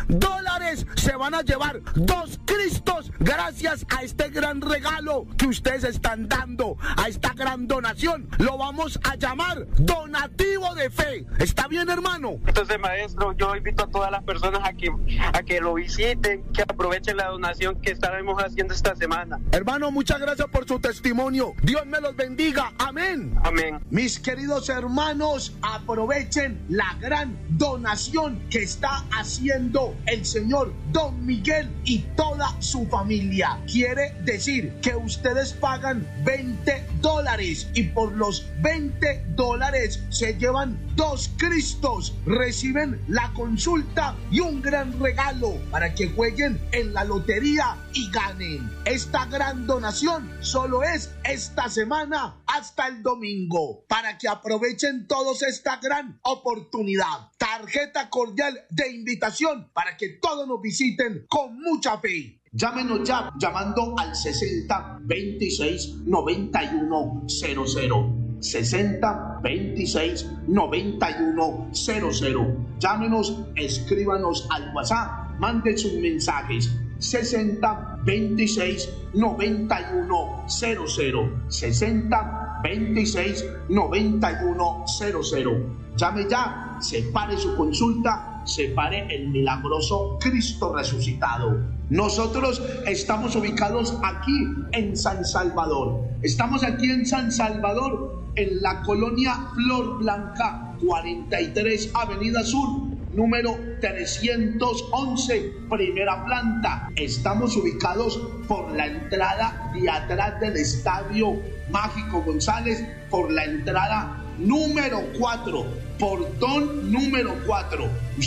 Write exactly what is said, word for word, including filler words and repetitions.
dólares se van a llevar dos Cristos gracias a este gran regalo que ustedes están dando, a esta gran donación. Lo vamos a llamar donativo de fe. ¿Está bien, hermano? Entonces, maestro, yo invito a todas las personas a que, a que lo visiten, que aprovechen la donación que estaremos haciendo esta semana. Hermano, muchas gracias por su testimonio. Dios me los bendiga. Amén. Amén. Mis queridos hermanos, aprovechen la gran donación que está haciendo el señor Don Miguel y toda su familia. Quiere decir que ustedes pagan veinte dólares y por los veinte dólares se llevan dos Cristos, reciben la consulta y un gran regalo para que jueguen en la lotería y ganen. Esta gran donación solo es esta semana hasta el domingo, para que aprovechen todos esta gran oportunidad. Tarjeta cordial de invitación para que todos nos visiten con mucha fe. Llámenos ya llamando al sesenta veintiséis noventa y uno cero cero. sesenta veintiséis noventa y uno cero cero. Llámenos, escríbanos al WhatsApp, manden sus mensajes. sesenta veintiséis noventa y uno cero cero. sesenta veintiséis noventa y uno cero cero. Llame ya, separe su consulta, separe el milagroso Cristo resucitado. Nosotros estamos ubicados aquí en San Salvador. Estamos aquí en San Salvador, en la colonia Flor Blanca, cuarenta y tres Avenida Sur, número trescientos once, primera planta. Estamos ubicados por la entrada de atrás del Estadio Mágico González, por la entrada número cuatro, portón número cuatro.